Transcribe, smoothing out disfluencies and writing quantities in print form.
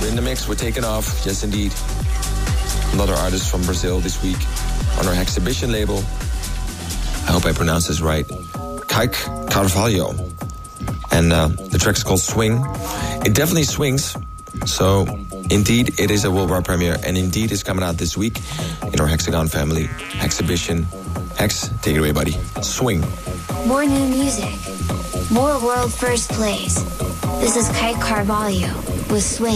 in the mix. We're taking off. Yes, indeed. Another artist from Brazil this week on our Exhibition label. I hope I pronounced this right. Kijk Carvalho. And the track is called Swing. It definitely swings. So, indeed, it is a worldwide premiere. And indeed, it's coming out this week in our Hexagon family. Exhibition. Hex, take it away, buddy. Swing. More new music. More world first plays. This is Kijk Carvalho with Swing.